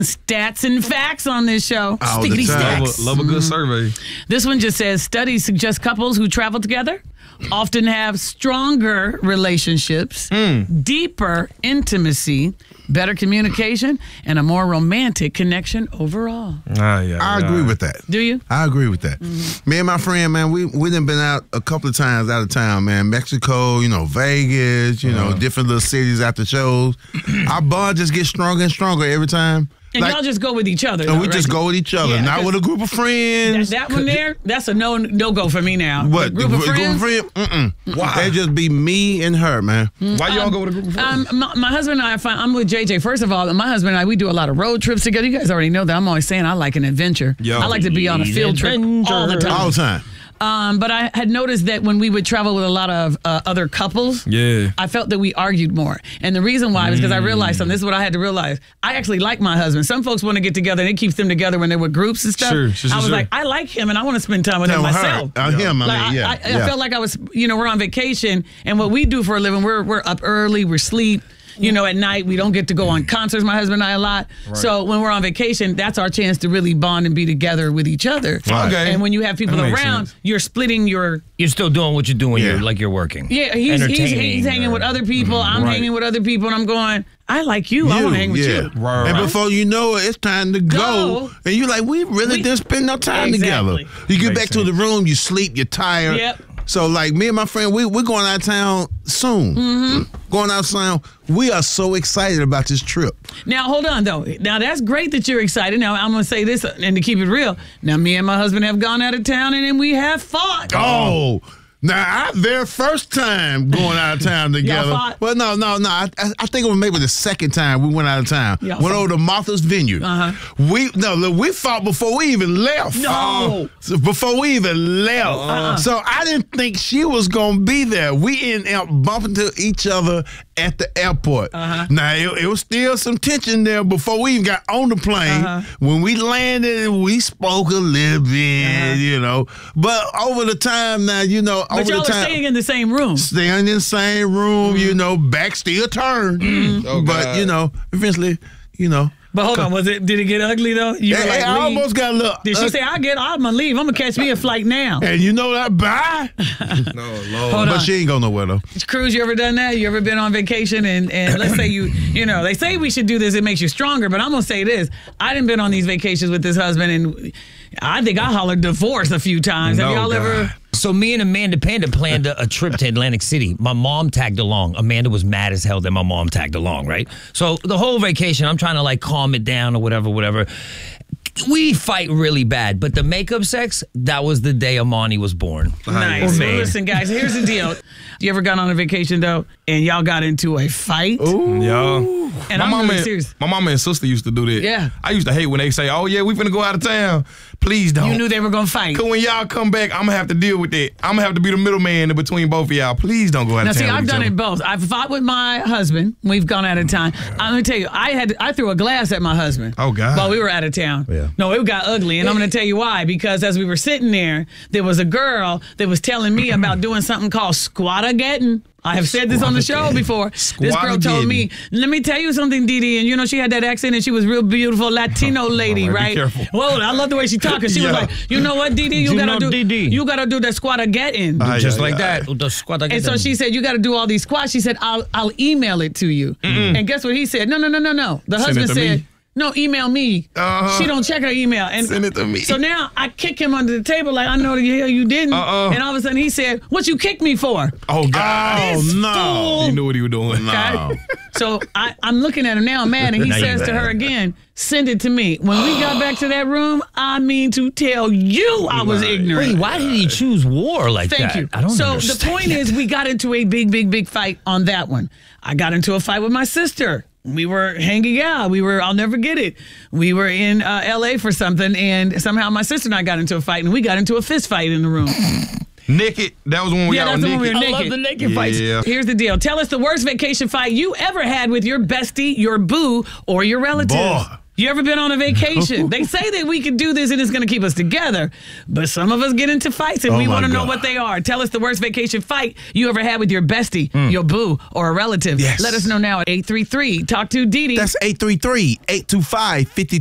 Stats and facts on this show. All the time. Love a good survey. This one just says studies suggest couples who travel together often have stronger relationships, deeper intimacy, better communication, and a more romantic connection overall. I agree with that. Do you? I agree with that. Me and my friend, man, we done been out a couple of times out of town, man. Mexico, Vegas, different little cities after shows. Our bond just gets stronger and stronger every time. And y'all just go with each other. And we just go with each other, not with a group of friends. That one there, that's a no-go for me now. What? Group of friends? Why? It just be me and her, man. Why y'all go with a group of friends? My husband and I, I'm with JJ. First of all, my husband and I, we do a lot of road trips together. You guys already know that. I'm always saying I like an adventure. I like to be on a field trip all the time. All the time. But I had noticed that when we would travel with a lot of other couples, I felt that we argued more. And the reason why was because I realized something. This is what I had to realize. I actually like my husband. Some folks want to get together and it keeps them together when they're with groups and stuff. I was like, I like him and I want to spend time with him myself. I felt like I was, we're on vacation and what we do for a living, we're up early, we're asleep. At night, we don't get to go on concerts, my husband and I, a lot. Right. So when we're on vacation, that's our chance to really bond and be together with each other. Right. Okay. And when you have people around, you're splitting your... You're still doing what you're doing. Yeah. You're working. Yeah, he's hanging with other people. I'm hanging with other people. And I'm going, I like you. I want to hang with you. Right. And before you know it, it's time to go. And you're like, we didn't spend no time together. You get back to the room, you sleep, you're tired. Yep. So, me and my friend, we're going out of town soon. Going out of town. We are so excited about this trip. Now, hold on, though. Now, that's great that you're excited. Now, I'm going to say this, and to keep it real. Now, me and my husband have gone out of town, and then we have fought. Oh. Now, their first time going out of town together. Y'all fought? Well, no. I think it was maybe the second time we went out of town. Went over to Martha's Vineyard. We fought before we even left. No. Before we even left. So I didn't think she was going to be there. We ended up bumping to each other at the airport. Now, it was still some tension there before we even got on the plane. When we landed, we spoke a little bit, But over the time now, but y'all are staying in the same room. Staying in the same room, back still turned. But, eventually, But hold on, did it get ugly though? I almost got a little. Did she say, I'm gonna leave, I'm gonna catch me a flight now? And you know that, bye? No, Lord. Hold on. But she ain't going nowhere though. Cruz, you ever done that? You ever been on vacation and let's say they say we should do this, it makes you stronger, but I'm gonna say this. I done been on these vacations with this husband and I think I hollered divorce a few times. Have y'all ever? So me and Amanda Panda planned a trip to Atlantic City. My mom tagged along. Amanda was mad as hell that my mom tagged along, right? So the whole vacation, I'm trying to calm it down or whatever. We fight really bad, but the makeup sex, that was the day Amani was born. Nice. Well, listen, guys, here's the deal. You ever gone on a vacation, though, and y'all got into a fight? Ooh. Yeah. And I'm really serious. My mama and sister used to do that. Yeah. I used to hate when they say, oh, yeah, we finna go out of town. Please don't. You knew they were going to fight. Because when y'all come back, I'm going to have to deal with that. I'm going to have to be the middleman in between both of y'all. Please don't go out of town. Now, see, I've done it both. I've fought with my husband. We've gone out of town. I'm going to tell you, I threw a glass at my husband. Oh, God. While we were out of town. Yeah. No, it got ugly. And I'm going to tell you why. Because as we were sitting there was a girl that was telling me about doing something called squattagetting. I have said this on the show before. This girl told me, let me tell you something, Didi. And she had that accent and she was real beautiful Latino lady, right? Be careful. Well, I love the way she talked. She was like, you know what, Didi? You gotta do the squattagetting. Just like that. The squattagetting. And so she said, you gotta do all these squats. She said, I'll email it to you. And guess what he said? No. The husband said, no, email me. She don't check her email. And send it to me. So now I kick him under the table like, I know the hell you didn't. And all of a sudden he said, what you kicked me for? Oh, God. Oh, no. He knew what he was doing. No. So I'm looking at him now, mad, and he says to her again, send it to me. When we got back to that room, I mean to tell you I was ignorant. Wait, why did he choose war like Thank that? you. I don't So understand. the point is we got into a big fight on that one. I got into a fight with my sister. We were hanging out. I'll never get it. We were in L.A. for something, and somehow my sister and I got into a fight, and we got into a fist fight in the room. Naked. That was when we Yeah, got that's when naked. we were I naked. love the naked fights. Yeah. Here's the deal. Tell us the worst vacation fight you ever had with your bestie, your boo, or your relative. Boy. You ever been on a vacation? They say that we can do this and it's going to keep us together, but some of us get into fights and we want to know what they are. Tell us the worst vacation fight you ever had with your bestie, your boo, or a relative. Yes. Let us know now at 833 Talk to Dee Dee. That's 833-825-50.